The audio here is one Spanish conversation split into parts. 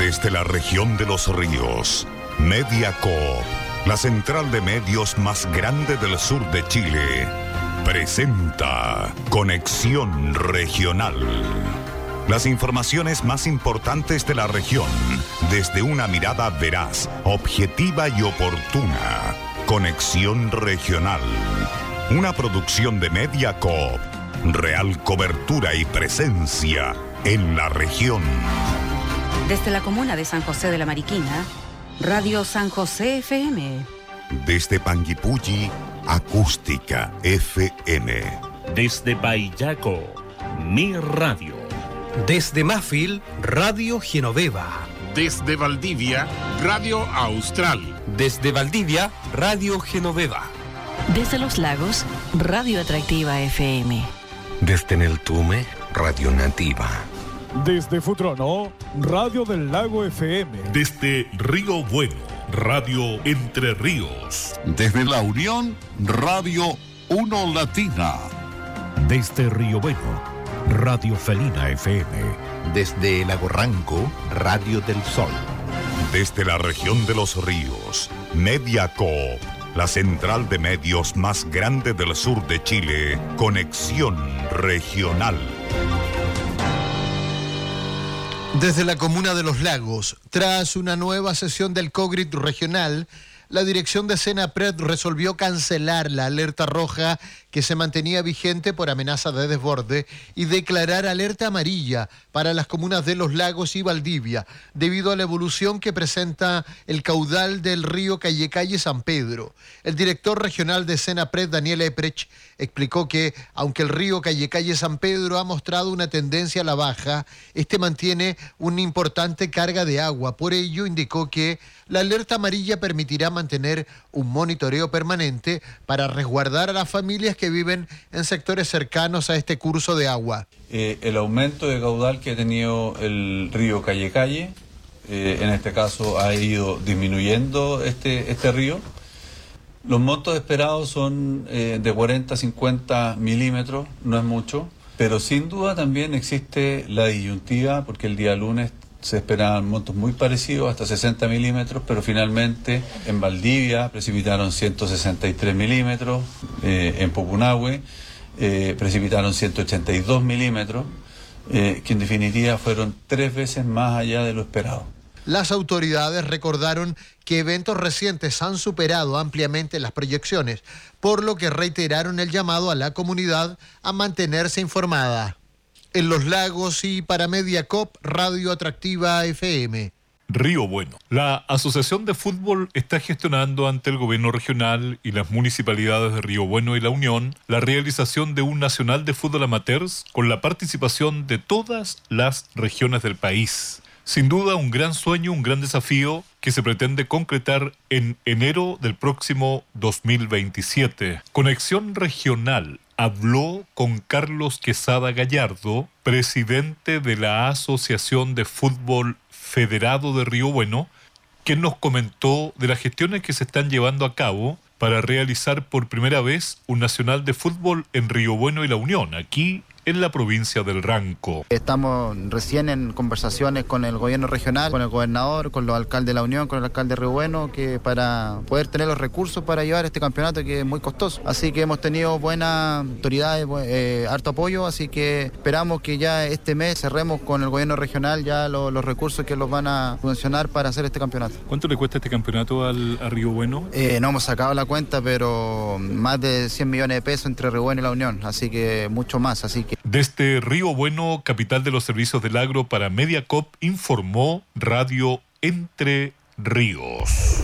Desde la región de los ríos, Mediacoop, la central de medios más grande del sur de Chile, presenta Conexión Regional. Las informaciones más importantes de la región, desde una mirada veraz, objetiva y oportuna. Conexión Regional. Una producción de Mediacoop. Real cobertura y presencia en la región. Desde la comuna de San José de la Mariquina, Radio San José FM. Desde Panguipulli, Acústica FM. Desde Payaco, Mi Radio. Desde Mafil, Radio Genoveva. Desde Valdivia, Radio Austral. Desde Valdivia, Radio Genoveva. Desde Los Lagos, Radio Atractiva FM. Desde Neltume, Radio Nativa. Desde Futrono, Radio del Lago FM. Desde Río Bueno, Radio Entre Ríos. Desde La Unión, Radio Uno Latina. Desde Río Bueno, Radio Felina FM. Desde Lago Ranco, Radio del Sol. Desde la región de los ríos, Mediacoop, la central de medios más grande del sur de Chile, Conexión Regional. Desde la comuna de Los Lagos, tras una nueva sesión del COGRIT regional, la dirección de Senapred resolvió cancelar la alerta roja que se mantenía vigente por amenaza de desborde y declarar alerta amarilla para las comunas de Los Lagos y Valdivia, debido a la evolución que presenta el caudal del río Calle-San Pedro. El director regional de Senapred, Daniel Eprech, explicó que, aunque el río Calle-San Pedro ha mostrado una tendencia a la baja, este mantiene una importante carga de agua. Por ello, indicó que la alerta amarilla permitirá mantener un monitoreo permanente para resguardar a las familias que viven en sectores cercanos a este curso de agua. El aumento de caudal que ha tenido el río Calle, en este caso ha ido disminuyendo este río. Los montos esperados son de 40 a 50 milímetros, no es mucho, pero sin duda también existe la disyuntiva, porque el día lunes se esperaban montos muy parecidos, hasta 60 milímetros, pero finalmente en Valdivia precipitaron 163 milímetros, en Pupunahue precipitaron 182 milímetros, que en definitiva fueron 3 veces más allá de lo esperado. Las autoridades recordaron que eventos recientes han superado ampliamente las proyecciones, por lo que reiteraron el llamado a la comunidad a mantenerse informada. En Los Lagos y para Mediacoop, Radio Atractiva FM. Río Bueno. La Asociación de Fútbol está gestionando ante el gobierno regional y las municipalidades de Río Bueno y La Unión la realización de un nacional de fútbol amateurs con la participación de todas las regiones del país. Sin duda un gran sueño, un gran desafío que se pretende concretar en enero del próximo 2027. Conexión Regional habló con Carlos Quesada Gallardo, presidente de la Asociación de Fútbol Federado de Río Bueno, quien nos comentó de las gestiones que se están llevando a cabo para realizar por primera vez un nacional de fútbol en Río Bueno y La Unión, aquí en la provincia del Ranco. Estamos recién en conversaciones con el gobierno regional, con el gobernador, con los alcaldes de La Unión, con el alcalde de Río Bueno, que para poder tener los recursos para llevar este campeonato que es muy costoso. Así que hemos tenido buenas autoridades, harto apoyo, así que esperamos que ya este mes cerremos con el gobierno regional ya los recursos que los van a subvencionar para hacer este campeonato. ¿Cuánto le cuesta este campeonato a Río Bueno? No hemos sacado la cuenta, pero más de 100 millones de pesos entre Río Bueno y La Unión, así que mucho más, así que... Desde Río Bueno, capital de los servicios del agro para Mediacoop, informó Radio Entre Ríos.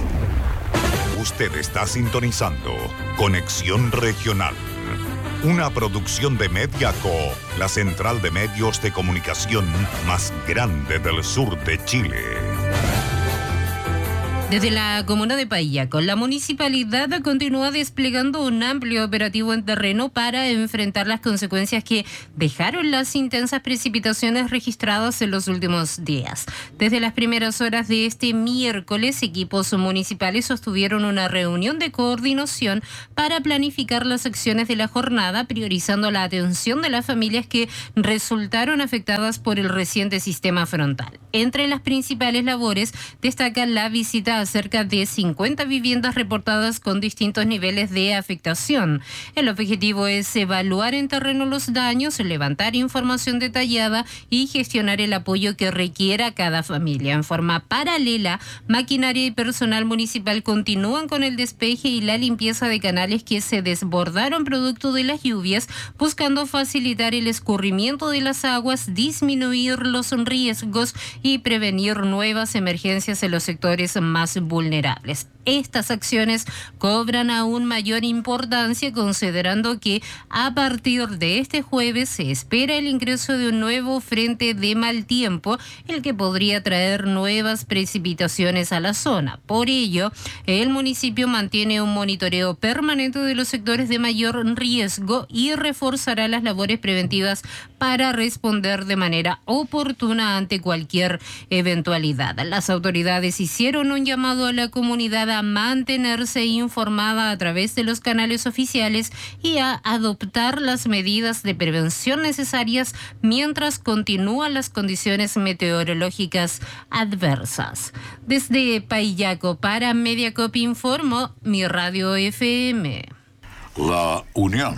Usted está sintonizando Conexión Regional, una producción de Mediacoop, la central de medios de comunicación más grande del sur de Chile. Desde la comuna de Payaco, la municipalidad continúa desplegando un amplio operativo en terreno para enfrentar las consecuencias que dejaron las intensas precipitaciones registradas en los últimos días. Desde las primeras horas de este miércoles, equipos municipales sostuvieron una reunión de coordinación para planificar las acciones de la jornada, priorizando la atención de las familias que resultaron afectadas por el reciente sistema frontal. Entre las principales labores destaca la visita a cerca de 50 viviendas reportadas con distintos niveles de afectación. El objetivo es evaluar en terreno los daños, levantar información detallada y gestionar el apoyo que requiera cada familia. En forma paralela, maquinaria y personal municipal continúan con el despeje y la limpieza de canales que se desbordaron producto de las lluvias, buscando facilitar el escurrimiento de las aguas, disminuir los riesgos y prevenir nuevas emergencias en los sectores más vulnerables. Estas acciones cobran aún mayor importancia considerando que a partir de este jueves se espera el ingreso de un nuevo frente de mal tiempo, el que podría traer nuevas precipitaciones a la zona. Por ello, el municipio mantiene un monitoreo permanente de los sectores de mayor riesgo y reforzará las labores preventivas para responder de manera oportuna ante cualquier eventualidad. Las autoridades hicieron un llamado a la comunidad a mantenerse informada a través de los canales oficiales y a adoptar las medidas de prevención necesarias mientras continúan las condiciones meteorológicas adversas. Desde Paillaco para Mediacop informó Mi Radio FM. La Unión.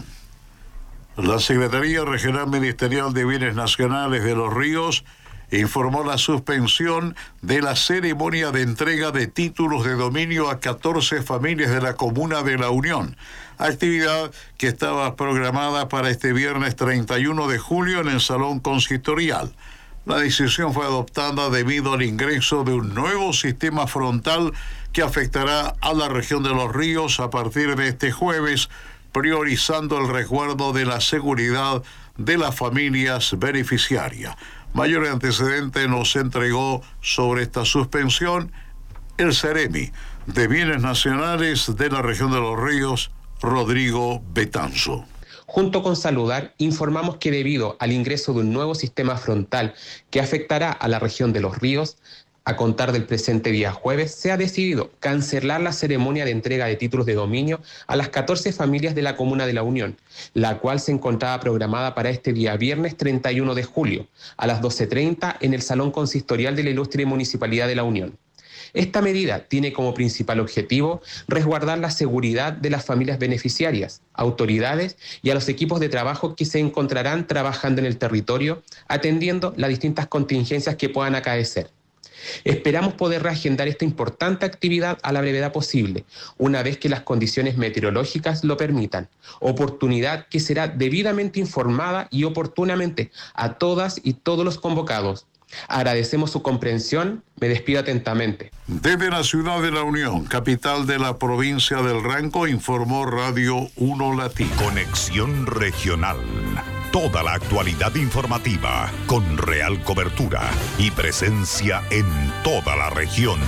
La Secretaría Regional Ministerial de Bienes Nacionales de Los Ríos informó la suspensión de la ceremonia de entrega de títulos de dominio a 14 familias de la comuna de La Unión, actividad que estaba programada para este viernes 31 de julio en el Salón Consistorial. La decisión fue adoptada debido al ingreso de un nuevo sistema frontal que afectará a la región de Los Ríos a partir de este jueves, priorizando el resguardo de la seguridad de las familias beneficiarias. Mayor antecedente nos entregó sobre esta suspensión el Ceremi de Bienes Nacionales de la región de Los Ríos, Rodrigo Betanzo. Junto con Saludar, informamos que debido al ingreso de un nuevo sistema frontal que afectará a la región de Los Ríos, a contar del presente día jueves, se ha decidido cancelar la ceremonia de entrega de títulos de dominio a las 14 familias de la comuna de La Unión, la cual se encontraba programada para este día viernes 31 de julio, a las 12:30 en el Salón Consistorial de la Ilustre Municipalidad de La Unión. Esta medida tiene como principal objetivo resguardar la seguridad de las familias beneficiarias, autoridades y a los equipos de trabajo que se encontrarán trabajando en el territorio, atendiendo las distintas contingencias que puedan acaecer. Esperamos poder reagendar esta importante actividad a la brevedad posible, una vez que las condiciones meteorológicas lo permitan, oportunidad que será debidamente informada y oportunamente a todas y todos los convocados. Agradecemos su comprensión, me despido atentamente. Desde la ciudad de La Unión, capital de la provincia del Ranco, informó Radio 1 Latina. Conexión Regional. Toda la actualidad informativa con real cobertura y presencia en toda la región.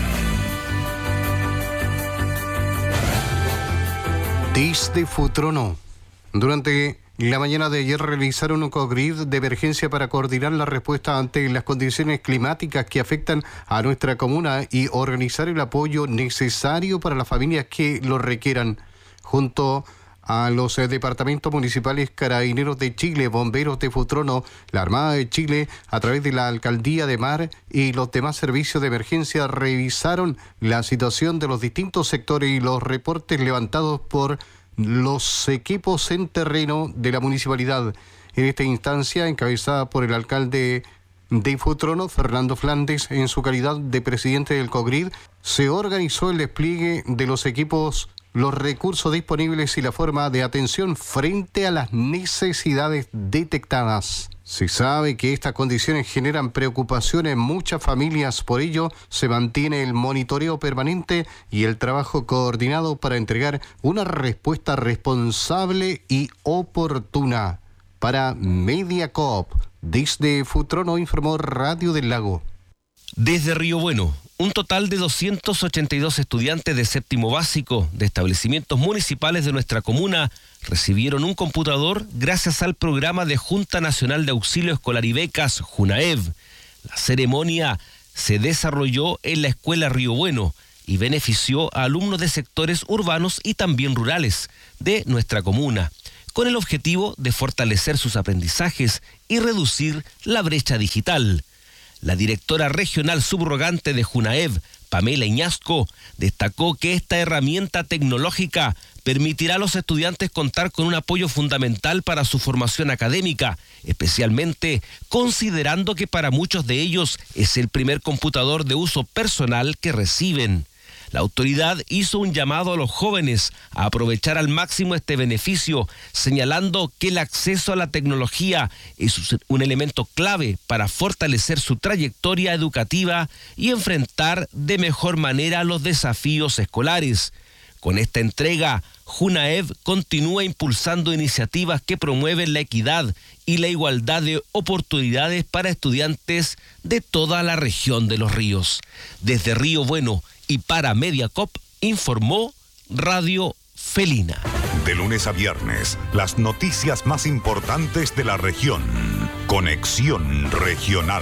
Desde Futrono. Durante la mañana de ayer realizaron un cogrid de emergencia para coordinar la respuesta ante las condiciones climáticas que afectan a nuestra comuna y organizar el apoyo necesario para las familias que lo requieran. Junto a los departamentos municipales Carabineros de Chile, Bomberos de Futrono, la Armada de Chile, a través de la Alcaldía de Mar y los demás servicios de emergencia, revisaron la situación de los distintos sectores y los reportes levantados por los equipos en terreno de la municipalidad. En esta instancia, encabezada por el alcalde de Futrono, Fernando Flandes, en su calidad de presidente del COGRID, se organizó el despliegue de los equipos, los recursos disponibles y la forma de atención frente a las necesidades detectadas. Se sabe que estas condiciones generan preocupación en muchas familias, por ello se mantiene el monitoreo permanente y el trabajo coordinado para entregar una respuesta responsable y oportuna. Para Mediacop, desde Futrono informó Radio del Lago. Desde Río Bueno, un total de 282 estudiantes de séptimo básico de establecimientos municipales de nuestra comuna recibieron un computador gracias al programa de Junta Nacional de Auxilio Escolar y Becas, JUNAEB. La ceremonia se desarrolló en la Escuela Río Bueno y benefició a alumnos de sectores urbanos y también rurales de nuestra comuna, con el objetivo de fortalecer sus aprendizajes y reducir la brecha digital. La directora regional subrogante de Junaev, Pamela Iñasco, destacó que esta herramienta tecnológica permitirá a los estudiantes contar con un apoyo fundamental para su formación académica, especialmente considerando que para muchos de ellos es el primer computador de uso personal que reciben. La autoridad hizo un llamado a los jóvenes a aprovechar al máximo este beneficio, señalando que el acceso a la tecnología es un elemento clave para fortalecer su trayectoria educativa y enfrentar de mejor manera los desafíos escolares. Con esta entrega, Junaev continúa impulsando iniciativas que promueven la equidad y la igualdad de oportunidades para estudiantes de toda la región de Los Ríos. Desde Río Bueno y para Mediacop, informó Radio Felina. De lunes a viernes, las noticias más importantes de la región. Conexión Regional.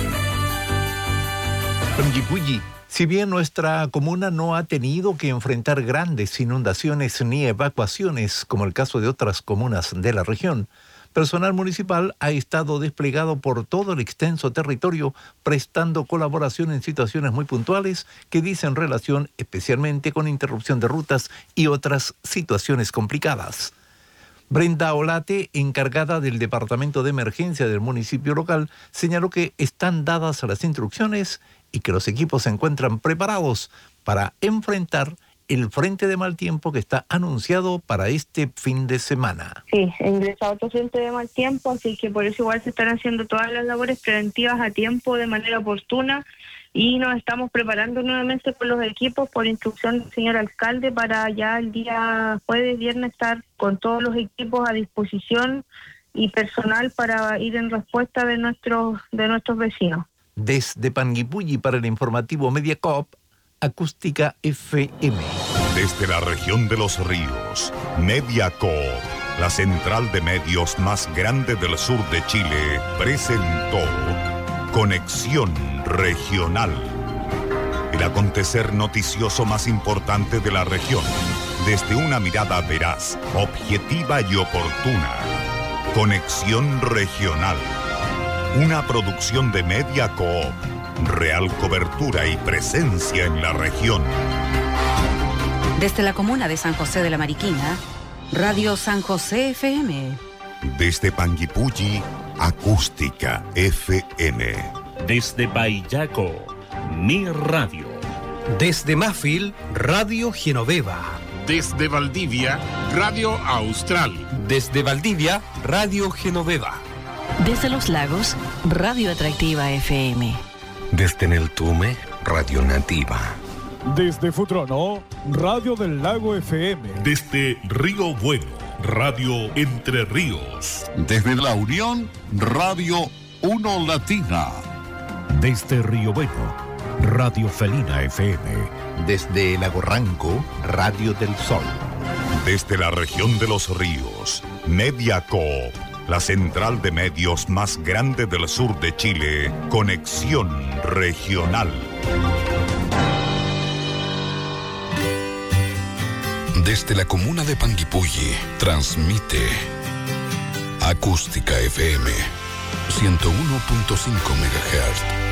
Panguipulli. Si bien nuestra comuna no ha tenido que enfrentar grandes inundaciones ni evacuaciones, como el caso de otras comunas de la región, personal municipal ha estado desplegado por todo el extenso territorio, prestando colaboración en situaciones muy puntuales que dicen relación especialmente con interrupción de rutas y otras situaciones complicadas. Brenda Olate, encargada del Departamento de Emergencia del municipio local, señaló que están dadas las instrucciones y que los equipos se encuentran preparados para enfrentar el frente de mal tiempo que está anunciado para este fin de semana. Sí, ha ingresado otro frente de mal tiempo, así que por eso igual se están haciendo todas las labores preventivas a tiempo, de manera oportuna, y nos estamos preparando nuevamente con los equipos por instrucción del señor alcalde para ya el día jueves, viernes estar con todos los equipos a disposición y personal para ir en respuesta de nuestros vecinos. Desde Panguipulli para el informativo Mediacop, Acústica FM. Desde la región de Los Ríos, Mediacop, la central de medios más grande del sur de Chile, presentó Conexión Regional. El acontecer noticioso más importante de la región, desde una mirada veraz, objetiva y oportuna. Conexión Regional. Una producción de Mediacop. Real cobertura y presencia en la región. Desde la comuna de San José de la Mariquina, Radio San José FM. Desde Panguipulli, Acústica FM. Desde Payaco, Mi Radio. Desde Mafil, Radio Genoveva. Desde Valdivia, Radio Austral. Desde Valdivia, Radio Genoveva. Desde Los Lagos, Radio Atractiva FM. Desde Neltume, Radio Nativa. Desde Futrono, Radio del Lago FM. Desde Río Bueno, Radio Entre Ríos. Desde La Unión, Radio 1 Latina. Desde Río Bueno, Radio Felina FM. Desde Lago Ranco, Radio del Sol. Desde la región de Los Ríos, Mediacop, la central de medios más grande del sur de Chile, Conexión Regional. Desde la comuna de Panguipulli, transmite Acústica FM 101.5 MHz.